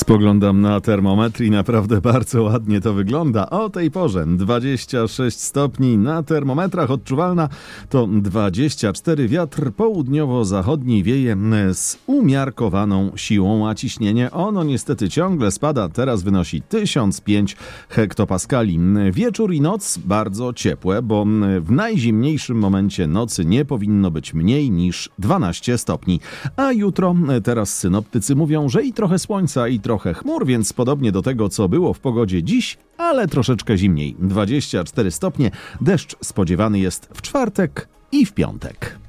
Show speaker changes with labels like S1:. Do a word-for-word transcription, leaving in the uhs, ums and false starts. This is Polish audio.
S1: Spoglądam na termometr i naprawdę bardzo ładnie to wygląda. O tej porze dwadzieścia sześć stopni na termometrach, odczuwalna to dwadzieścia cztery, wiatr południowo-zachodni wieje z umiarkowaną siłą, a ciśnienie ono niestety ciągle spada, teraz wynosi tysiąc pięć hektopaskali. Wieczór i noc bardzo ciepłe, bo w najzimniejszym momencie nocy nie powinno być mniej niż dwanaście stopni. A jutro, teraz synoptycy mówią, że i trochę słońca, i trochę chmur, więc podobnie do tego, co było w pogodzie dziś, ale troszeczkę zimniej. dwadzieścia cztery stopnie, deszcz spodziewany jest w czwartek i w piątek.